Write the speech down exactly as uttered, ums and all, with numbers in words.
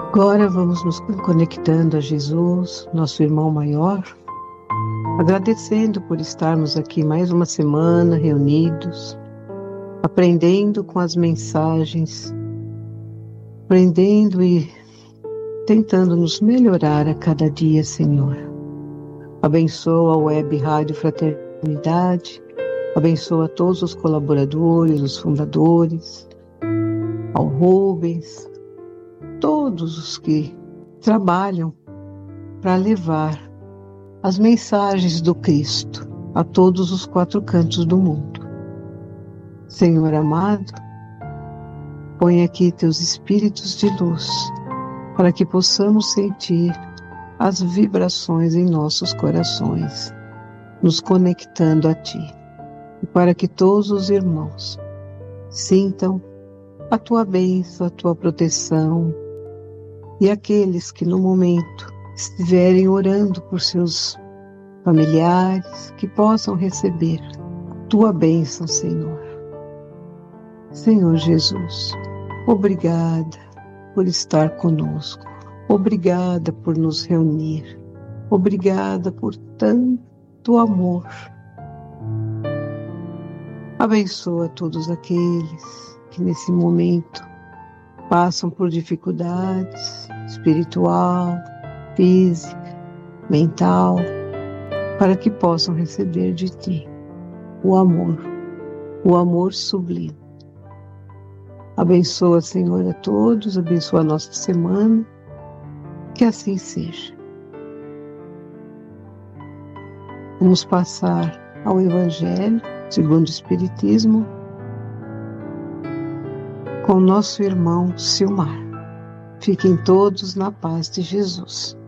Agora vamos nos conectando a Jesus, nosso irmão maior, agradecendo por estarmos aqui mais uma semana reunidos, aprendendo com as mensagens, aprendendo e tentando nos melhorar a cada dia, Senhor. Abençoa a Web Rádio Fraternidade, abençoa todos os colaboradores, os fundadores, ao Rubens, todos os que trabalham para levar as mensagens do Cristo a todos os quatro cantos do mundo. Senhor amado, põe aqui teus espíritos de luz para que possamos sentir as vibrações em nossos corações, nos conectando a Ti, e para que todos os irmãos sintam a Tua bênção, a Tua proteção, e aqueles que no momento estiverem orando por seus familiares, que possam receber Tua bênção, Senhor. Senhor Jesus, obrigada por estar conosco, obrigada por nos reunir, obrigada por tanto amor. Abençoa todos aqueles que nesse momento passam por dificuldades espiritual, física, mental, para que possam receber de Ti o amor, o amor sublime. Abençoa, Senhor, a todos, abençoa a nossa semana, que assim seja. Vamos passar ao Evangelho segundo o Espiritismo, com nosso irmão Silmar. Fiquem todos na paz de Jesus.